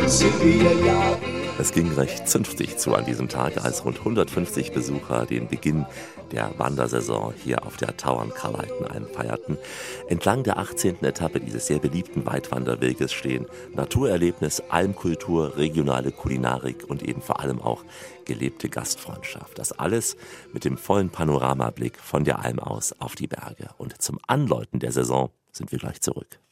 Es ging recht zünftig zu an diesem Tag, als rund 150 Besucher den Beginn der Wandersaison hier auf der Tauern-Carleitenalm feierten. Entlang der 18. Etappe dieses sehr beliebten Weitwanderweges stehen Naturerlebnis, Almkultur, regionale Kulinarik und eben vor allem auch gelebte Gastfreundschaft. Das alles mit dem vollen Panoramablick von der Alm aus auf die Berge. Und zum Anläuten der Saison sind wir gleich zurück.